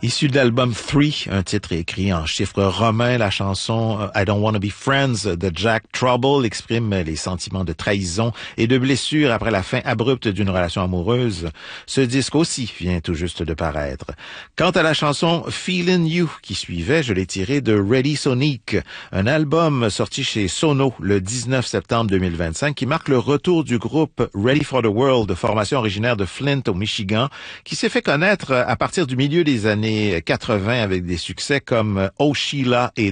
Issu de l'album Three, un titre écrit en chiffres romains, la chanson I Don't Wanna Be Friends de Jack Trouble exprime les sentiments de trahison et de blessure après la fin abrupte d'une relation amoureuse. Ce disque aussi vient tout juste de paraître. Quant à la chanson Feelin' You qui suivait, je l'ai tirée de Ready Sonic, un album sorti chez Sono le 19 septembre 2025 qui marque le retour du groupe Ready for the World, formation originaire de Flint au Michigan, qui s'est fait connaître à partir du milieu des années 80 avec des succès comme Oh Sheila et